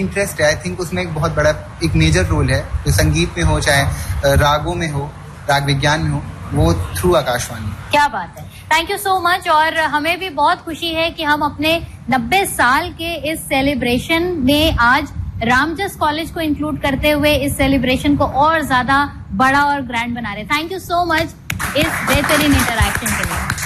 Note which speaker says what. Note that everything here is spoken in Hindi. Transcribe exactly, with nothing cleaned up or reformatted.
Speaker 1: इंटरेस्ट है, आई थिंक उसमें एक बहुत बड़ा एक मेजर रोल है, जो संगीत में हो चाहे रागों में हो, राग विज्ञान में हो, वो थ्रू आकाशवाणी।
Speaker 2: क्या बात है, थैंक यू सो मच। और हमें भी बहुत खुशी है कि हम अपने नब्बे साल के इस सेलिब्रेशन में आज रामजस कॉलेज को इंक्लूड करते हुए इस सेलिब्रेशन को और ज्यादा बड़ा और ग्रैंड बना रहे। थैंक यू सो मच इस बेहतरीन इंटरैक्शन के लिए।